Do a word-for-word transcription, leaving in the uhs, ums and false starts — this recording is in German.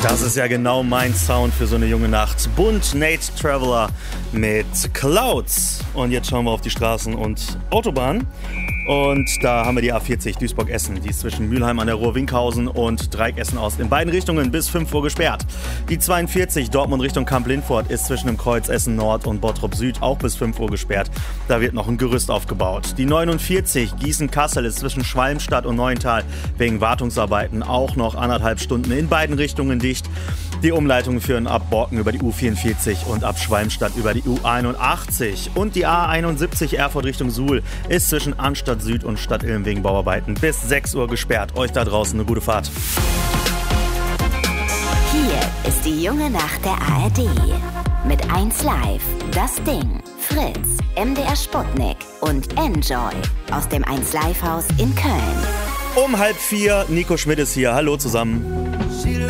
Das ist ja genau mein Sound für so eine junge Nacht. Bunt Nate Traveler mit Clouds. Und jetzt schauen wir auf die Straßen und Autobahnen. Und da haben wir die A vierzig Duisburg-Essen. Die ist zwischen Mülheim an der Ruhr, Winkhausen und Dreieck-Essen-Ost in beiden Richtungen bis fünf Uhr gesperrt. Die zweiundvierzig Dortmund Richtung Kamp-Lindfort ist zwischen dem Kreuz Essen-Nord und Bottrop-Süd auch bis fünf Uhr gesperrt. Da wird noch ein Gerüst aufgebaut. Die neunundvierzig Gießen-Kassel ist zwischen Schwalmstadt und Neuental wegen Wartungsarbeiten auch noch anderthalb Stunden in beiden Richtungen dicht. Die Umleitungen führen ab Borken über die U vierundvierzig und ab Schwalmstadt über die U einundachtzig. Und die A einundsiebzig Erfurt Richtung Suhl ist zwischen Anstadt Süd und Stadt Ilm wegen Bauarbeiten bis sechs Uhr gesperrt. Euch da draußen eine gute Fahrt. Hier ist die junge Nacht der A R D. Mit eins Live, Das Ding, Fritz, M D R Sputnik und Enjoy aus dem eins Live Haus in Köln. Um halb vier, Nico Schmidt ist hier. Hallo zusammen.